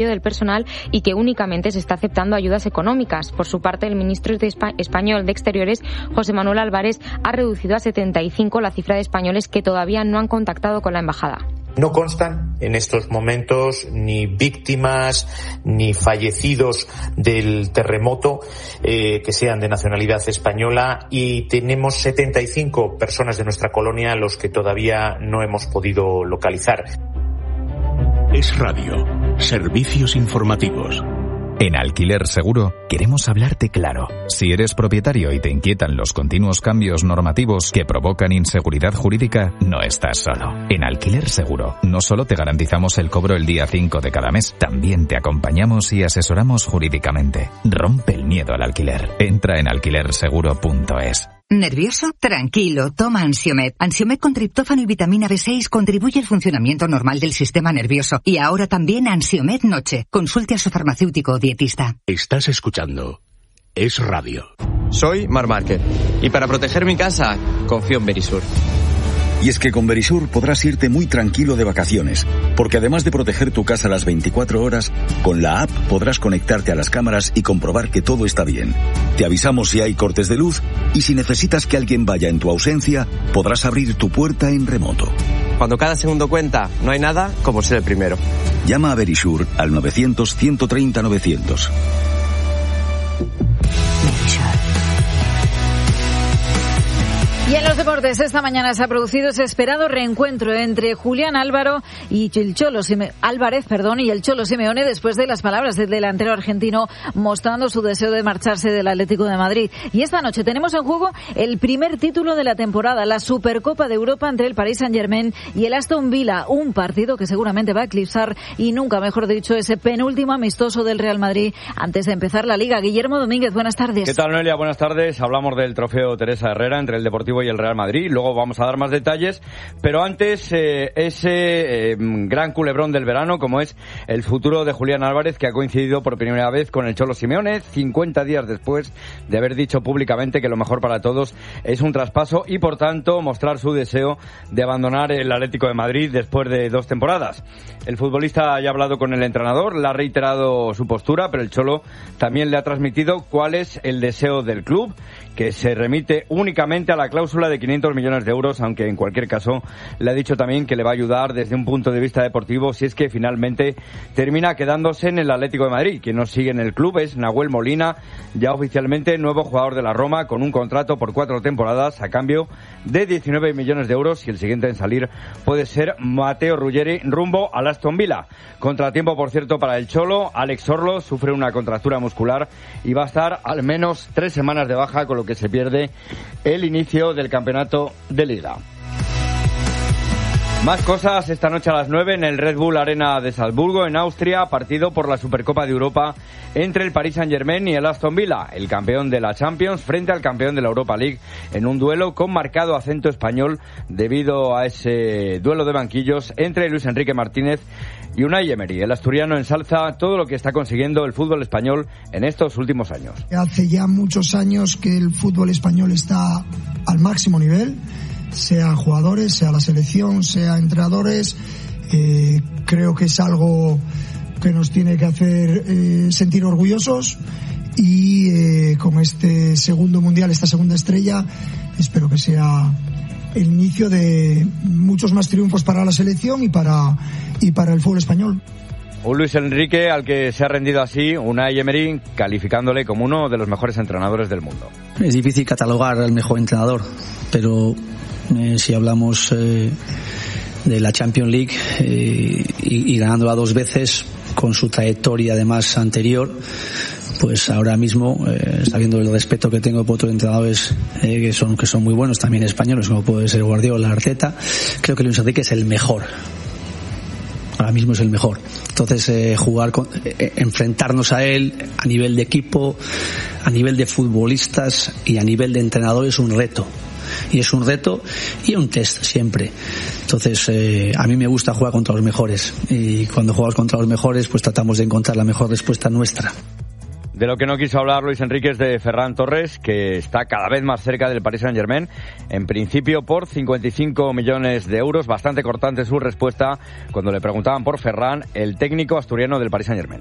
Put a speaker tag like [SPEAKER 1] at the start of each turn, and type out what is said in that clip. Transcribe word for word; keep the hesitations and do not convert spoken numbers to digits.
[SPEAKER 1] del personal y que únicamente se está aceptando ayudas económicas. Por su parte, el ministro de Espa- español de Exteriores, José Manuel Álvarez, ha reducido a setenta y cinco la cifra de españoles que todavía no han contactado con la embajada.
[SPEAKER 2] No constan en estos momentos ni víctimas ni fallecidos del terremoto eh, que sean de nacionalidad española, y tenemos setenta y cinco personas de nuestra colonia a los que todavía no hemos podido localizar.
[SPEAKER 3] Es Radio, servicios informativos.
[SPEAKER 4] En Alquiler Seguro queremos hablarte claro. Si eres propietario y te inquietan los continuos cambios normativos que provocan inseguridad jurídica, no estás solo. En Alquiler Seguro no solo te garantizamos el cobro el día cinco de cada mes, también te acompañamos y asesoramos jurídicamente. Rompe el miedo al alquiler. Entra en alquiler seguro punto es.
[SPEAKER 5] ¿Nervioso? Tranquilo, toma Ansiomed. Ansiomed con triptófano y vitamina B seis contribuye al funcionamiento normal del sistema nervioso. Y ahora también Ansiomed Noche. Consulte a su farmacéutico o dietista.
[SPEAKER 3] Estás escuchando Es Radio.
[SPEAKER 6] Soy Mar Márquez y para proteger mi casa confío en Verisur.
[SPEAKER 7] Y es que con Verisur podrás irte muy tranquilo de vacaciones, porque además de proteger tu casa las veinticuatro horas, con la app podrás conectarte a las cámaras y comprobar que todo está bien. Te avisamos si hay cortes de luz y si necesitas que alguien vaya en tu ausencia, podrás abrir tu puerta en remoto.
[SPEAKER 6] Cuando cada segundo cuenta, no hay nada como ser el primero.
[SPEAKER 7] Llama a Verisur al novecientos, ciento treinta, novecientos.
[SPEAKER 8] Y en los deportes, esta mañana se ha producido ese esperado reencuentro entre Julián Álvaro y el Cholo Sime- Álvarez, perdón, y el Cholo Simeone después de las palabras del delantero argentino mostrando su deseo de marcharse del Atlético de Madrid. Y esta noche tenemos en juego el primer título de la temporada, la Supercopa de Europa entre el Paris Saint-Germain y el Aston Villa, un partido que seguramente va a eclipsar, y nunca mejor dicho, ese penúltimo amistoso del Real Madrid antes de empezar la Liga. Guillermo Domínguez, buenas tardes.
[SPEAKER 9] ¿Qué tal, Noelia? Buenas tardes. Hablamos del trofeo Teresa Herrera entre el Deportivo y el Real Madrid. Luego vamos a dar más detalles, pero antes eh, ese eh, gran culebrón del verano, como es el futuro de Julián Álvarez, que ha coincidido por primera vez con el Cholo Simeone, cincuenta días después de haber dicho públicamente que lo mejor para todos es un traspaso y, por tanto, mostrar su deseo de abandonar el Atlético de Madrid después de dos temporadas. El futbolista ya ha hablado con el entrenador, le ha reiterado su postura, pero el Cholo también le ha transmitido cuál es el deseo del club, que se remite únicamente a la cláusula de quinientos millones de euros, aunque en cualquier caso le ha dicho también que le va a ayudar desde un punto de vista deportivo si es que finalmente termina quedándose en el Atlético de Madrid. Quien nos sigue en el club es Nahuel Molina, ya oficialmente nuevo jugador de la Roma, con un contrato por cuatro temporadas a cambio de diecinueve millones de euros, y el siguiente en salir puede ser Mateo Ruggeri rumbo al Aston Villa. Contratiempo, por cierto, para el Cholo. Alex Orlo sufre una contractura muscular y va a estar al menos tres semanas de baja, con lo que se pierde el inicio del campeonato de Liga. Más cosas esta noche a las nueve en el Red Bull Arena de Salzburgo, en Austria, partido por la Supercopa de Europa entre el Paris Saint-Germain y el Aston Villa, el campeón de la Champions frente al campeón de la Europa League, en un duelo con marcado acento español debido a ese duelo de banquillos entre Luis Enrique Martínez y Unai Emery. El asturiano ensalza todo lo que está consiguiendo el fútbol español en estos últimos años.
[SPEAKER 10] Hace ya muchos años que el fútbol español está al máximo nivel, sea jugadores, sea la selección, sea entrenadores. Eh, creo que es algo que nos tiene que hacer eh, sentir orgullosos, y eh, con este segundo mundial, esta segunda estrella, espero que sea el inicio de muchos más triunfos para la selección y para, y para el fútbol español.
[SPEAKER 9] Un Luis Enrique al que se ha rendido así Unai Emery, calificándole como uno de los mejores entrenadores del mundo.
[SPEAKER 11] Es difícil catalogar al mejor entrenador, pero eh, si hablamos eh, de la Champions League eh, y, y ganándola dos veces, con su trayectoria además anterior, pues ahora mismo, eh, sabiendo el respeto que tengo por otros entrenadores eh, que son que son muy buenos, también españoles, como puede ser Guardiola, Arteta, creo que Luis Enrique es el mejor. Ahora mismo es el mejor. Entonces, eh, jugar con, eh, enfrentarnos a él a nivel de equipo, a nivel de futbolistas y a nivel de entrenador es un reto. Y es un reto y un test siempre. Entonces, eh, a mí me gusta jugar contra los mejores. Y cuando jugamos contra los mejores, pues tratamos de encontrar la mejor respuesta nuestra.
[SPEAKER 9] De lo que no quiso hablar Luis Enrique es de Ferran Torres, que está cada vez más cerca del Paris Saint-Germain, en principio por cincuenta y cinco millones de euros. Bastante cortante su respuesta cuando le preguntaban por Ferran, el técnico asturiano del Paris Saint-Germain.